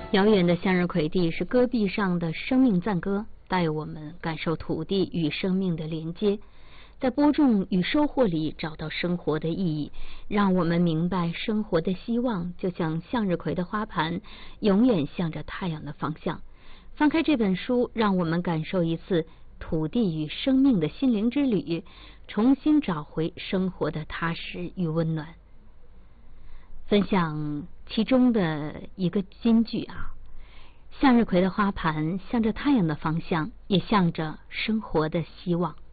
遥远的向日葵地是戈壁上的生命赞歌，带我们感受土地与生命的连接，在播种与收获里找到生活的意义，让我们明白生活的希望就像向日葵的花盘，永远向着太阳的方向。翻开这本书，让我们感受一次土地与生命的心灵之旅，重新找回生活的踏实与温暖。分享其中的一个金句啊，向日葵的花盘向着太阳的方向，也向着生活的希望。